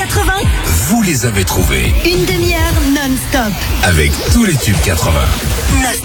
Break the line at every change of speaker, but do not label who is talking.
80.
Vous les avez trouvés.
Une demi-heure non-stop.
Avec tous les tubes 80.
Nostalgie.